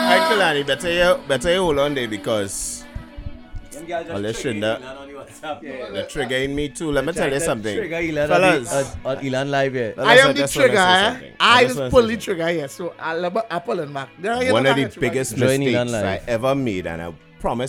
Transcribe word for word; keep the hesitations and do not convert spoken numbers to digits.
I Kalani, better you, better you hold on there because well, listen, the, the trigger in me too. Let me tell you something, Trigger Elan fellas. on, the- on, on Elan live here. Fellas, I am the just wanna trigger, say eh? something. I just just wanna pull say the something. trigger here, so I'll, I'll pull it back. Then I get One back of the at you, man. biggest Join Elon mistakes Live. I ever made, and I promise